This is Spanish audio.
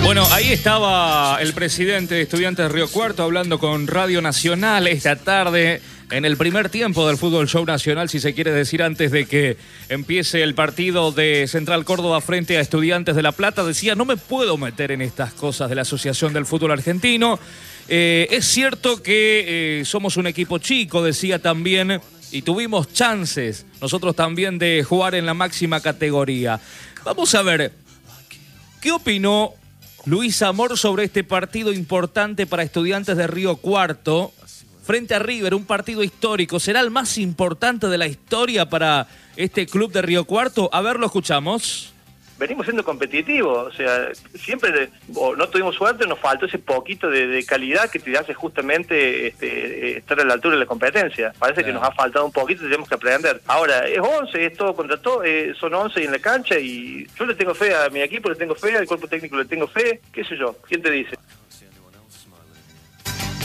Bueno, ahí estaba el presidente de Estudiantes de Río Cuarto hablando con Radio Nacional esta tarde en el primer tiempo del Fútbol Show Nacional, si se quiere decir, antes de que empiece el partido de Central Córdoba frente a Estudiantes de La Plata. Decía, no me puedo meter en estas cosas de la Asociación del Fútbol Argentino. Es cierto que somos un equipo chico, decía también, y tuvimos chances nosotros también de jugar en la máxima categoría. Vamos a ver, ¿qué opinó Luis Amor sobre este partido importante para Estudiantes de Río Cuarto frente a River, un partido histórico? ¿Será el más importante de la historia para este club de Río Cuarto? A ver, lo escuchamos. Venimos siendo competitivos, o sea, siempre no tuvimos suerte, nos faltó ese poquito de calidad que te hace justamente estar a la altura de la competencia. Parece que nos ha faltado un poquito y tenemos que aprender. Ahora, es 11, es todo contra todo, son 11 en la cancha y yo le tengo fe a mi equipo, le tengo fe, al cuerpo técnico le tengo fe, qué sé yo, ¿quién te dice?